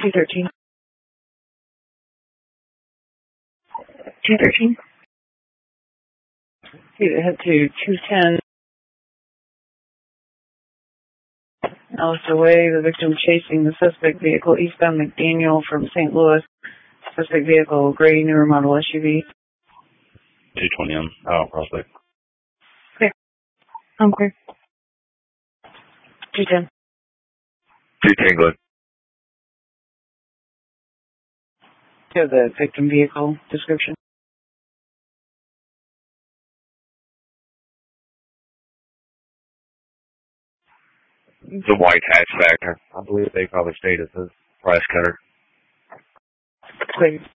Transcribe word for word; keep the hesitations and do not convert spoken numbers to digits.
two thirteen. two thirteen. Head to two ten. Alistair Way, the victim chasing the suspect vehicle eastbound McDaniel from Saint Louis. Suspect vehicle, gray newer model S U V. two twenty on oh, Prospect. Clear. I'm clear. two ten. two ten, good. Do you have the victim vehicle description? The white hatch factor. I believe they probably stayed as a price cutter. Clear.